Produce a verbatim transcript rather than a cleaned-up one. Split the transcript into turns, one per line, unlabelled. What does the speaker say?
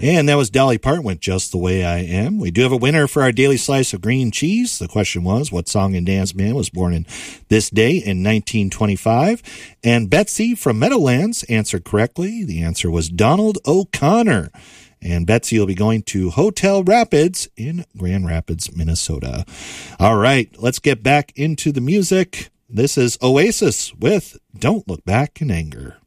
And that was Dolly Parton with Just the Way I Am. We do have a winner for our daily slice of green cheese. The question was, what song and dance man was born in this day in nineteen twenty-five? And Betsy from Meadowlands answered correctly. The answer was Donald O'Connor. And Betsy will be going to Hotel Rapids in Grand Rapids, Minnesota. All right, let's get back into the music. This is Oasis with Don't Look Back in Anger.